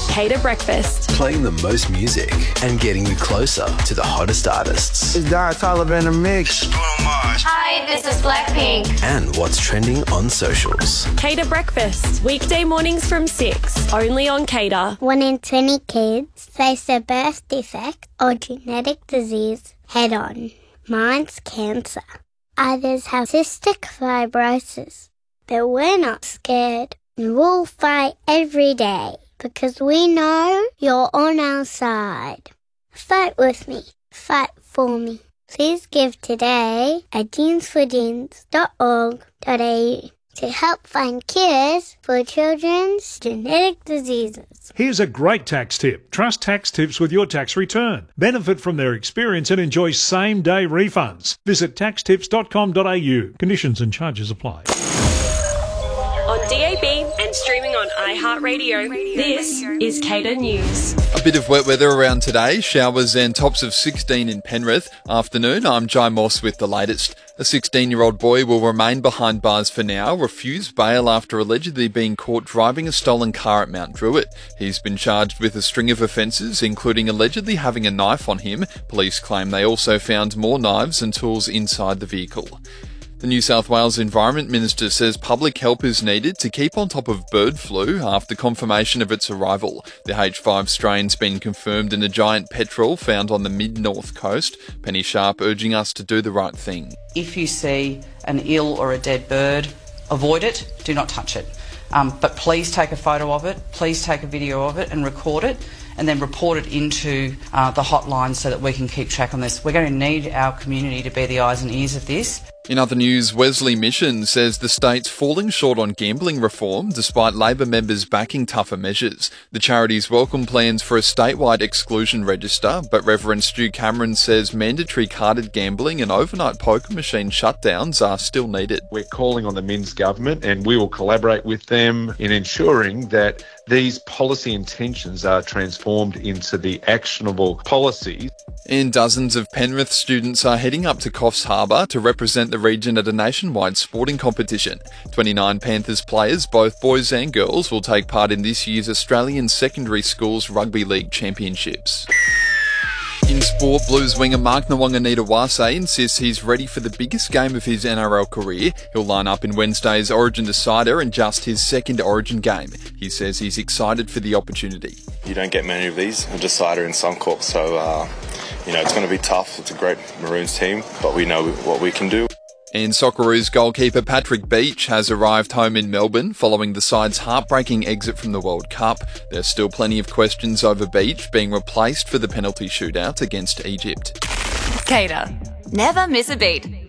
Cater Breakfast. Playing the most music and getting you closer to the hottest artists. It's Don Toliver in the mix. Hi, this is Blackpink. And what's trending on socials. Cater Breakfast. Weekday mornings from 6. Only on Cater. 1 in 20 kids face a birth defect or genetic disease head-on. Mine's cancer. Others have cystic fibrosis. But we're not scared. And we'll fight every day because we know you're on our side. Fight with me. Fight for me. Please give today at jeansforjeans.org.au to help find cures for children's genetic diseases. Here's a great tax tip. Trust Tax Tips with your tax return. Benefit from their experience and enjoy same-day refunds. Visit taxtips.com.au. Conditions and charges apply. On DAB and streaming on iHeartRadio, this is Cater News. A bit of wet weather around today, showers and tops of 16 in Penrith. Afternoon, I'm Jai Moss with the latest. A 16-year-old boy will remain behind bars for now, refused bail after allegedly being caught driving a stolen car at Mount Druitt. He's been charged with a string of offences, including allegedly having a knife on him. Police claim they also found more knives and tools inside the vehicle. The New South Wales Environment Minister says public help is needed to keep on top of bird flu after confirmation of its arrival. The H5 strain's been confirmed in a giant petrel found on the mid-north coast. Penny Sharp urging us to do the right thing. If you see an ill or a dead bird, avoid it, do not touch it. But please take a photo of it, please take a video of it and record it, and then report it into the hotline so that we can keep track on this. We're going to need our community to be the eyes and ears of this. In other news, Wesley Mission says the state's falling short on gambling reform despite Labor members backing tougher measures. The charities welcome plans for a statewide exclusion register, but Reverend Stu Cameron says mandatory carded gambling and overnight poker machine shutdowns are still needed. We're calling on the Minns government and we will collaborate with them in ensuring that these policy intentions are transformed into the actionable policies. And dozens of Penrith students are heading up to Coffs Harbour to represent the region at a nationwide sporting competition. 29 Panthers players, both boys and girls, will take part in this year's Australian Secondary Schools Rugby League Championships. In sport, Blues winger Mark Nawaqanitawase insists he's ready for the biggest game of his NRL career. He'll line up in Wednesday's Origin decider in just his second Origin game. He says he's excited for the opportunity. You don't get many of these, a decider in Suncorp, so it's going to be tough. It's a great Maroons team, but we know what we can do. And Socceroos goalkeeper Patrick Beach has arrived home in Melbourne following the side's heartbreaking exit from the World Cup. There's still plenty of questions over Beach being replaced for the penalty shootout against Egypt. Cater. Never miss a beat.